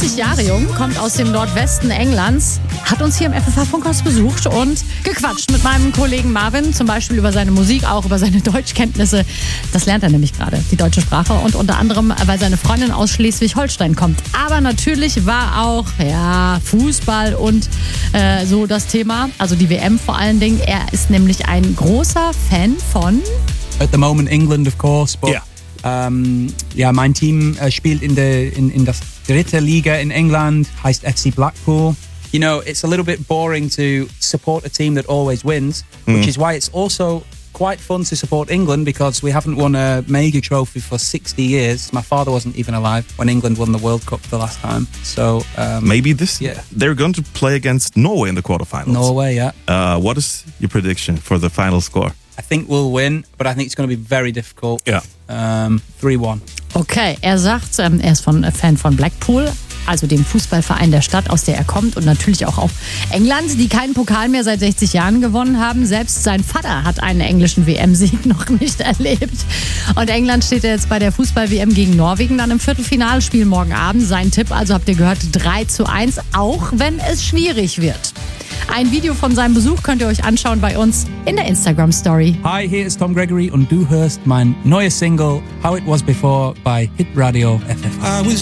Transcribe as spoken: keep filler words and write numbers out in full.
dreißig Jahre jung, kommt aus dem Nordwesten Englands, hat uns hier im F F H-Funkhaus besucht und gequatscht mit meinem Kollegen Marvin, zum Beispiel über seine Musik, auch über seine Deutschkenntnisse. Das lernt er nämlich gerade, die deutsche Sprache, und unter anderem, weil seine Freundin aus Schleswig-Holstein kommt. Aber natürlich war auch, ja, Fußball und äh, so das Thema, also die W M vor allen Dingen. Er ist nämlich ein großer Fan von... At the moment England, of course, but Yeah. um, yeah, mein Team uh, spielt in der in, in das dritte Liga in England, heißt F C Blackpool. You know, it's a little bit boring to support a team that always wins, which is why it's also quite fun to support England, because we haven't won a major trophy for sixty years. My father wasn't even alive when England won the World Cup the last time. So um, Maybe this Yeah. they're going to play against Norway in the quarterfinals. Norway, yeah. Uh, what is your prediction for the final score? I think we'll win, but I think it's going to be very difficult. Yeah. Um, three one. Okay, er sagt, ähm, er ist von, äh, Fan von Blackpool, also dem Fußballverein der Stadt, aus der er kommt, und natürlich auch auf England, die keinen Pokal mehr seit sechzig Jahren gewonnen haben. Selbst sein Vater hat einen englischen W M-Sieg noch nicht erlebt. Und England steht ja jetzt bei der Fußball-W M gegen Norwegen dann im Viertelfinalspiel morgen Abend. Sein Tipp, also habt ihr gehört, drei zu eins, auch wenn es schwierig wird. Ein Video von seinem Besuch könnt ihr euch anschauen bei uns in der Instagram-Story. Hi, hier ist Tom Gregory und du hörst mein neues Single How It Was Before bei Hit Radio F F H.